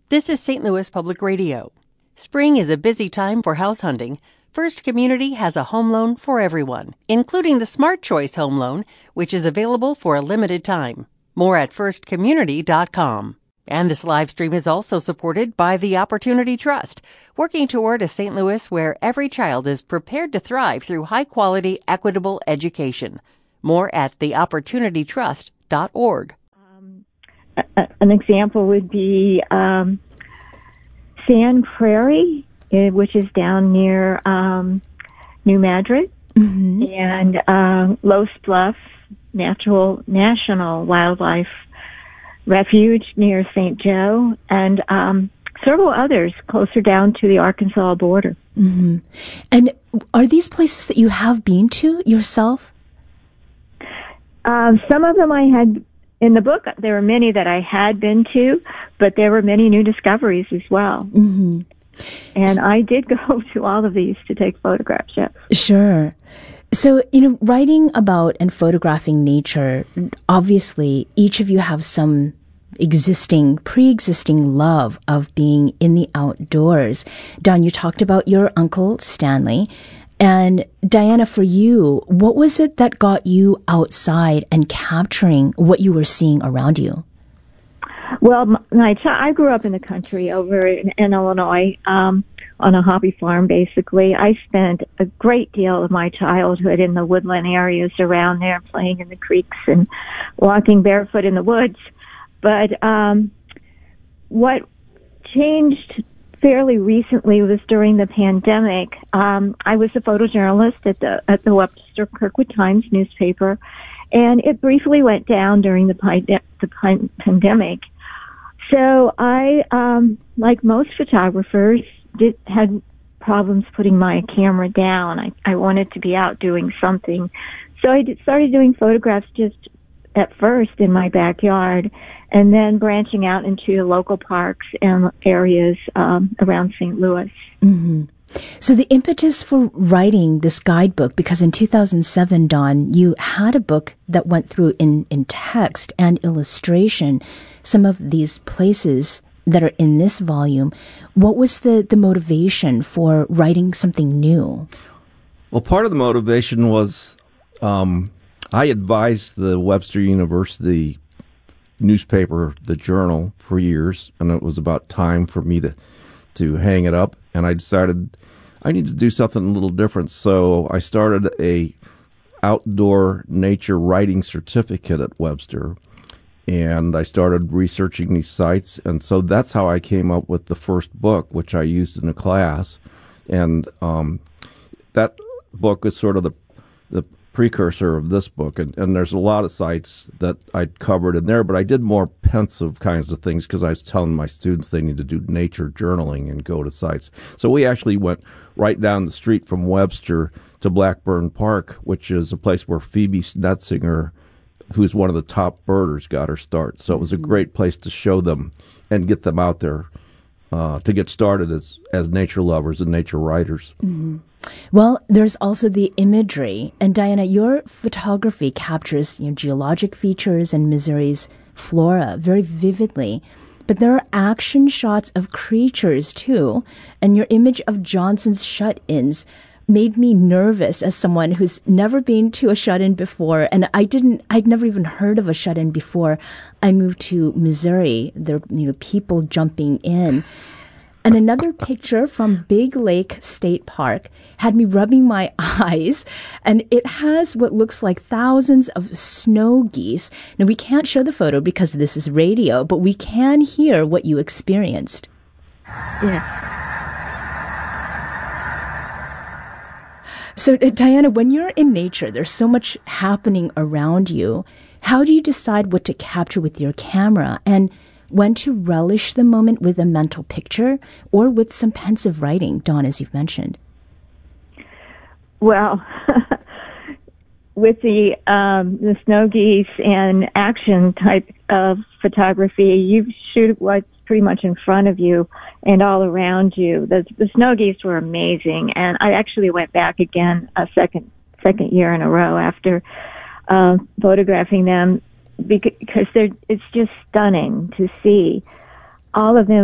This is St. Louis Public Radio. Spring is a busy time for house hunting. First Community has a home loan for everyone, including the Smart Choice Home Loan, which is available for a limited time. More at firstcommunity.com. And this live stream is also supported by the Opportunity Trust, working toward a St. Louis where every child is prepared to thrive through high-quality, equitable education. More at theopportunitytrust.org. An example would be Sand Prairie, which is down near New Madrid, and Los Bluff National Wildlife Refuge near St. Joe, and several others closer down to the Arkansas border. Mm-hmm. And are these places that you have been to yourself? Some of them I had. In the book, there were many that I had been to, but there were many new discoveries as well. Mm-hmm. And I did go to all of these to take photographs, yes. Sure. So, writing about and photographing nature, obviously, each of you have some pre-existing love of being in the outdoors. Don, you talked about your uncle, Stanley. And Diana, for you, what was it that got you outside and capturing what you were seeing around you? Well, I grew up in the country over in Illinois, on a hobby farm, basically. I spent a great deal of my childhood in the woodland areas around there, playing in the creeks and walking barefoot in the woods. But what changed fairly recently was during the pandemic. I was a photojournalist at the Webster Kirkwood Times newspaper, and it briefly went down during the pandemic. So I, like most photographers, had problems putting my camera down. I wanted to be out doing something. So I started doing photographs just at first in my backyard, and then branching out into local parks and areas around St. Louis. Mm-hmm. So the impetus for writing this guidebook, because in 2007, Don, you had a book that went through in text and illustration some of these places that are in this volume. What was the motivation for writing something new? Well, part of the motivation was I advised the Webster University newspaper, the Journal, for years, and it was about time for me to hang it up, and I decided I need to do something a little different, so I started a outdoor nature writing certificate at Webster, and I started researching these sites, and so that's how I came up with the first book, which I used in a class, and that book is sort of the precursor of this book, and there's a lot of sites that I'd covered in there, but I did more pensive kinds of things because I was telling my students they need to do nature journaling and go to sites. So we actually went right down the street from Webster to Blackburn Park, which is a place where Phoebe Netzinger, who's one of the top birders, got her start. So it was a great place to show them and get them out there to get started as nature lovers and nature writers. Mm-hmm. Well, there's also the imagery. And Diana, your photography captures geologic features and Missouri's flora very vividly. But there are action shots of creatures, too. And your image of Johnson's shut-ins made me nervous as someone who's never been to a shut-in before. And I'd never even heard of a shut-in before I moved to Missouri. There are people jumping in. And another picture from Big Lake State Park had me rubbing my eyes, and it has what looks like thousands of snow geese. Now, we can't show the photo because this is radio, but we can hear what you experienced. Yeah. So, Diana, when you're in nature, there's so much happening around you. How do you decide what to capture with your camera? And when to relish the moment with a mental picture or with some pensive writing, Dawn, as you've mentioned? Well, with the snow geese and action type of photography, you shoot what's pretty much in front of you and all around you. The snow geese were amazing, and I actually went back again a second year in a row after photographing them, because it's just stunning to see all of them